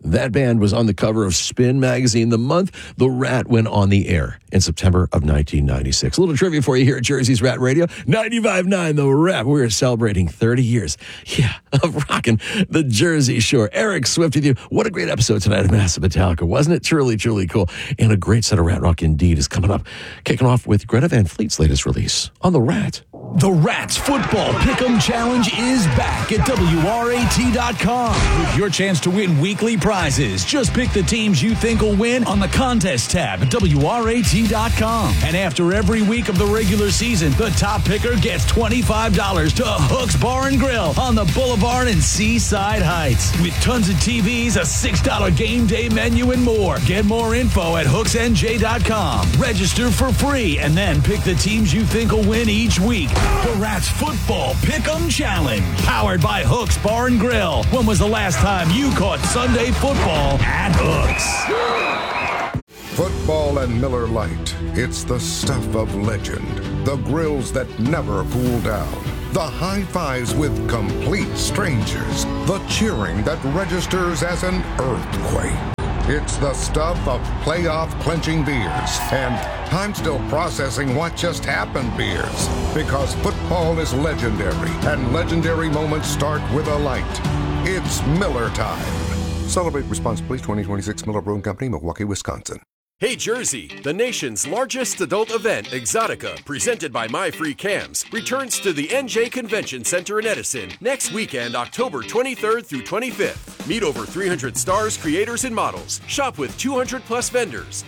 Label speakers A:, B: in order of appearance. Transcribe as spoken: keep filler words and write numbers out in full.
A: That band was on the cover of Spin magazine the month The Rat went on the air in September of nineteen ninety-six. A little trivia for you here at Jersey's Rat Radio. ninety-five point nine The Rat. We're celebrating thirty years, yeah, of rocking the Jersey Shore. Eric Swift with you. What a great episode tonight of Massive Metallica. Wasn't it truly, truly cool? And a great set of Rat Rock indeed is coming up. Kicking off with Greta Van Fleet's latest release on The Rat.
B: The Rats Football Pick'em Challenge is back at W R A T dot com with your chance to win weekly prizes. Just pick the teams you think will win on the contest tab at W R A T dot com. And after every week of the regular season, the top picker gets twenty-five dollars to Hook's Bar and Grill on the Boulevard in Seaside Heights. With tons of T Vs, a six dollar game day menu, and more. Get more info at hooks n j dot com. Register for free and then pick the teams you think will win each week. The Rats Football Pick'em Challenge, powered by Hook's Bar and Grill. When was the last time you caught Sunday football at Hook's?
C: Football and Miller Lite, it's the stuff of legend. The grills that never cool down. The high fives with complete strangers. The cheering that registers as an earthquake. It's the stuff of playoff clinching beers and I'm still processing what just happened beers. Because football is legendary and legendary moments start with a light. It's Miller time. Celebrate responsibly. twenty twenty-six Miller Brewing Company, Milwaukee, Wisconsin.
D: Hey Jersey, the nation's largest adult event, Exotica, presented by My Free Cams, returns to the N J Convention Center in Edison next weekend, October twenty-third through twenty-fifth. Meet over three hundred stars, creators, and models. Shop with two hundred plus vendors.